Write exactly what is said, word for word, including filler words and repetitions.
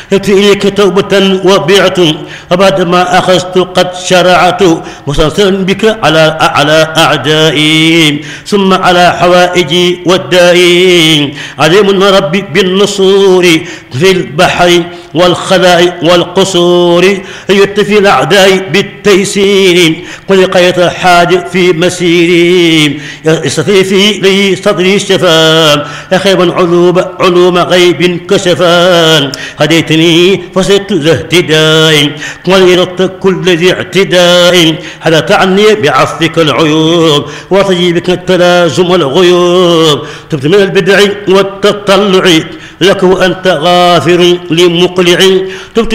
تبت إليك توبة وبعت وبعد ما أخذت قد شرعت مستنصرا بك على على أعدائي ثم على حوائجي والدائي عليم ربي بالنصور في البحر والخلاء والقصور يتفي الأعداء بالتيسير قل قيت الحاج في مسيري يستفي في لي صدري الشفاء يخيبا علوم علوم غيب كشفان هديتني فصرت ذا اهتداء ولردت كل ذي اعتداء حدث عني بعفوك العيوب وتجيبك التلازم الغيوب تبت من البدع والتطلع لك وأنت غافر لمقلع تبت